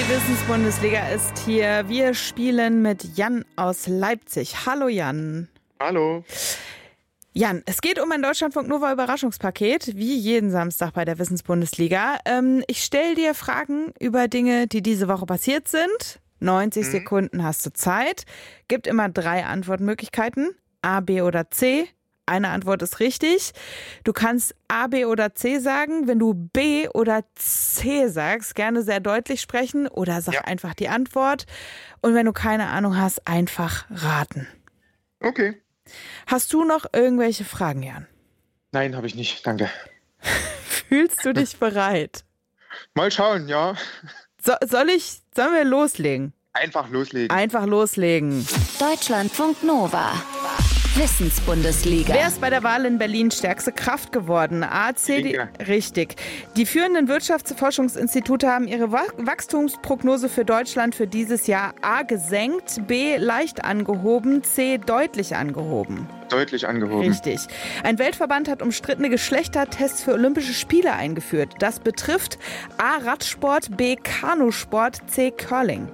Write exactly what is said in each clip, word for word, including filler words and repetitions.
Die Wissensbundesliga ist hier. Wir spielen mit Jan aus Leipzig. Hallo Jan. Hallo. Jan, es geht um ein Deutschlandfunk Nova Überraschungspaket, wie jeden Samstag bei der Wissensbundesliga. Ähm, ich stelle dir Fragen über Dinge, die diese Woche passiert sind. neunzig mhm. Sekunden hast du Zeit. Gibt immer drei Antwortmöglichkeiten. A, B oder C. Eine Antwort ist richtig. Du kannst A, B oder C sagen. Wenn du B oder C sagst, gerne sehr deutlich sprechen oder sag ja. einfach die Antwort. Und wenn du keine Ahnung hast, einfach raten. Okay. Hast du noch irgendwelche Fragen, Jan? Nein, habe ich nicht. Danke. Fühlst du dich bereit? Mal schauen, ja. So, soll ich, sollen wir loslegen? Einfach loslegen. Einfach loslegen. Deutschlandfunk Nova. Wissensbundesliga. Wer ist bei der Wahl in Berlin stärkste Kraft geworden? A, C, D. Richtig. Die führenden Wirtschaftsforschungsinstitute haben ihre Wachstumsprognose für Deutschland für dieses Jahr A gesenkt, B leicht angehoben, C deutlich angehoben. Deutlich angehoben. Richtig. Ein Weltverband hat umstrittene Geschlechtertests für Olympische Spiele eingeführt. Das betrifft A Radsport, B Kanusport, C Curling.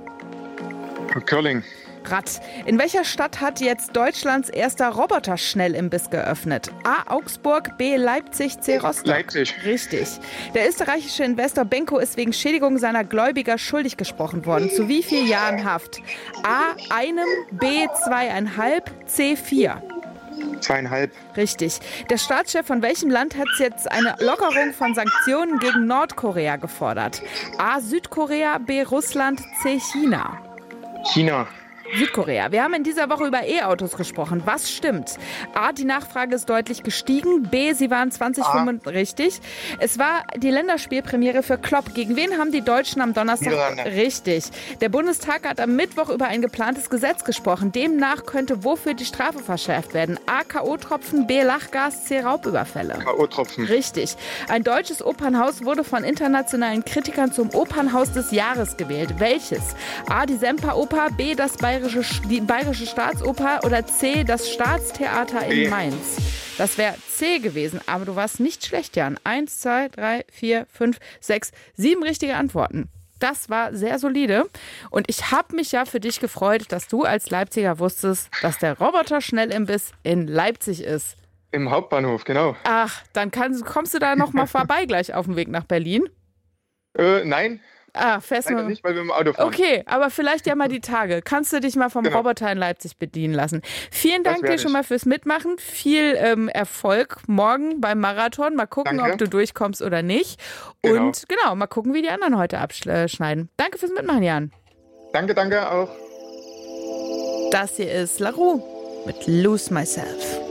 Curling. Rad. In welcher Stadt hat jetzt Deutschlands erster Roboter-Schnellimbiss geöffnet? A. Augsburg, B. Leipzig, C. Rostock. Leipzig. Richtig. Der österreichische Investor Benko ist wegen Schädigung seiner Gläubiger schuldig gesprochen worden. Zu wie vielen Jahren Haft? A. einem, B. zweieinhalb, C. vier. Zweieinhalb. Richtig. Der Staatschef von welchem Land hat jetzt eine Lockerung von Sanktionen gegen Nordkorea gefordert? A. Südkorea, B. Russland, C. China. China. Südkorea. Wir haben in dieser Woche über E-Autos gesprochen. Was stimmt? A, die Nachfrage ist deutlich gestiegen. B, sie waren zwanzig fünfundzwanzig. Richtig. Es war die Länderspielpremiere für Klopp. Gegen wen haben die Deutschen am Donnerstag? Richtig. Der Bundestag hat am Mittwoch über ein geplantes Gesetz gesprochen. Demnach könnte wofür die Strafe verschärft werden? A, K O-Tropfen, B, Lachgas, C, Raubüberfälle. K O-Tropfen. Richtig. Ein deutsches Opernhaus wurde von internationalen Kritikern zum Opernhaus des Jahres gewählt. Welches? A, die Semperoper, B, das Bayerische die Bayerische Staatsoper oder C, das Staatstheater in B. Mainz. Das wäre C gewesen, aber du warst nicht schlecht, Jan. Eins, zwei, drei, vier, fünf, sechs, sieben richtige Antworten. Das war sehr solide. Und ich habe mich ja für dich gefreut, dass du als Leipziger wusstest, dass der Roboter-Schnellimbiss in Leipzig ist. Im Hauptbahnhof, genau. Ach, dann kannst, kommst du da noch mal vorbei gleich auf dem Weg nach Berlin? Äh, nein. Ah, fest Leider nicht, weil wir im Auto fahren. Okay, aber vielleicht ja mal die Tage. Kannst du dich mal vom genau. Roboter in Leipzig bedienen lassen. Vielen Dank dir schon mal fürs Mitmachen. Viel ähm, Erfolg morgen beim Marathon. Mal gucken, Danke. ob du durchkommst oder nicht. Genau. Und genau, mal gucken, wie die anderen heute abschneiden. Danke fürs Mitmachen, Jan. Danke, danke auch. Das hier ist La Roux mit Lose Myself.